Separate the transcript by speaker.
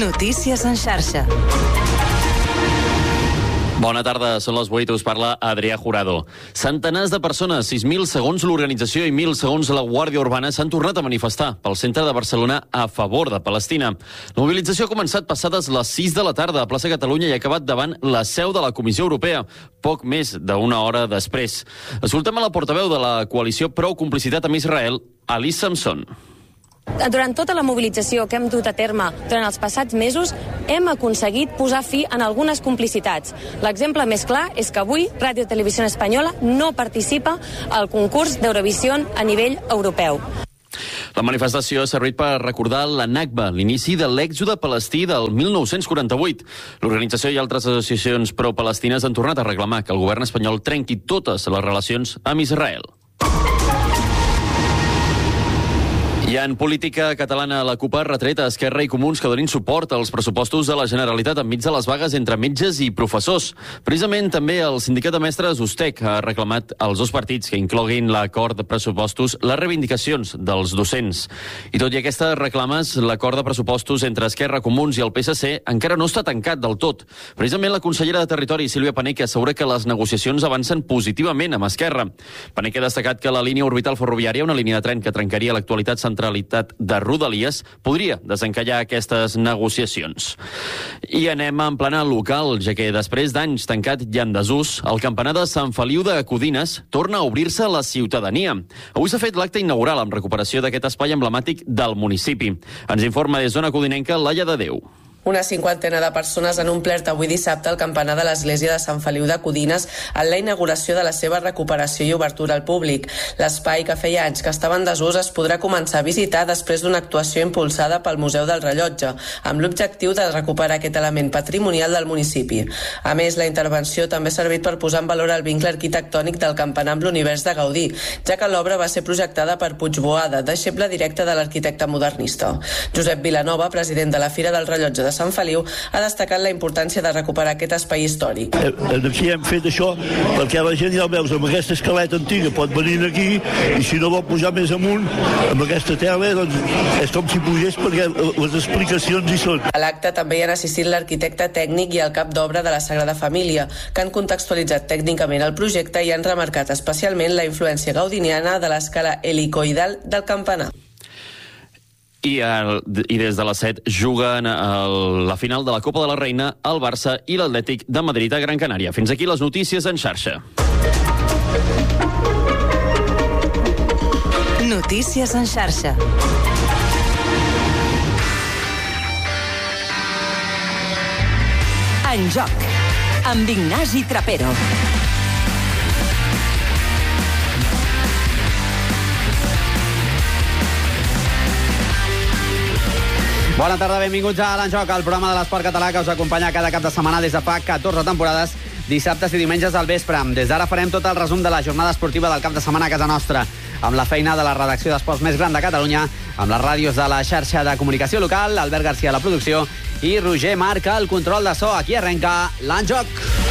Speaker 1: Notícies en xarxa.
Speaker 2: Bona tarda, són les 8, us parla Adrià Jurado. Centenars de persones, 6.000 segons l'organització i 1.000 segons la Guàrdia Urbana, s'han tornat a manifestar pel centre de Barcelona a favor de Palestina. La mobilització ha començat passades les 6 de la tarda a plaça Catalunya i ha acabat davant la seu de la Comissió Europea, poc més d'una hora després. Escoltem a la portaveu de la coalició Prou Complicitat amb Israel, Alice Samson.
Speaker 3: Durant tota la mobilització que hem dut a terme durant els passats mesos, hem aconseguit posar fi en algunes complicitats. L'exemple més clar és que avui Ràdio Televisió Espanyola no participa al concurs d'Eurovisió a nivell europeu.
Speaker 2: La manifestació ha servit per recordar la Nakba, l'inici de l'èxode palestí del 1948. L'organització i altres associacions pro-palestines han tornat a reclamar que el govern espanyol trenqui totes les relacions amb Israel. I en política catalana, la CUP ha retret a Esquerra i Comuns que donin suport als pressupostos de la Generalitat enmig de les vagues entre metges i professors. Precisament també el sindicat de mestres USTEC ha reclamat als dos partits que incloguin l'acord de pressupostos les reivindicacions dels docents. I tot i aquestes reclames, l'acord de pressupostos entre Esquerra, Comuns i el PSC encara no està tancat del tot. Precisament la consellera de Territori, Sílvia Paneque, assegura que les negociacions avancen positivament amb Esquerra. Paneque ha destacat que la línia orbital ferroviària, una línia de tren que trencaria l'actualitat centralitat de Rodalies, podria desencallar aquestes negociacions. I anem a emplenar local, ja que després d'anys tancat i en desús, el campanar de Sant Feliu de Codines torna a obrir-se a la ciutadania. Avui s'ha fet l'acte inaugural amb recuperació d'aquest espai emblemàtic del municipi. Ens informa des d'Ona Codinenca Laia de Déu.
Speaker 4: Una cinquantena de persones han omplert avui dissabte el campanar de l'església de Sant Feliu de Codines en la inauguració de la seva recuperació i obertura al públic. L'espai, que feia anys que estava en desús, es podrà començar a visitar després d'una actuació impulsada pel Museu del Rellotge, amb l'objectiu de recuperar aquest element patrimonial del municipi. A més, la intervenció també ha servit per posar en valor el vincle arquitectònic del campanar amb l'univers de Gaudí, ja que l'obra va ser projectada per Puigboada, deixeble directe de l'arquitecte modernista. Josep Vilanova, president de la Fira del Rellotge de Sant Feliu, ha destacat la importància de recuperar aquest espai històric.
Speaker 5: Aquí hem fet això perquè la gent, ja ho veus, amb aquesta escaleta antiga pot venir aquí i si no vol pujar més amunt amb aquesta tela, doncs és com si pugés perquè les explicacions hi són.
Speaker 4: A l'acte també hi han assistit l'arquitecte tècnic i el cap d'obra de la Sagrada Família, que han contextualitzat tècnicament el projecte i han remarcat especialment la influència gaudiniana de l'escala helicoidal del campanar.
Speaker 2: I des de les 7 juguen la final de la Copa de la Reina el Barça i l'Atlètic de Madrid a Gran Canària. Fins aquí les notícies en xarxa.
Speaker 1: Notícies en xarxa. En joc, amb Ignasi Trapero.
Speaker 6: Bona tarda, benvinguts a l'Enjoc, el programa de l'esport català que us acompanya cada cap de setmana des de fa 14 temporades, dissabtes i diumenges al vespre. Des d'ara farem tot el resum de la jornada esportiva del cap de setmana a casa nostra, amb la feina de la redacció d'esports més gran de Catalunya, amb les ràdios de la xarxa de comunicació local, Albert Garcia a la producció i Roger Marca al control de so. Aquí arrenca l'Enjoc.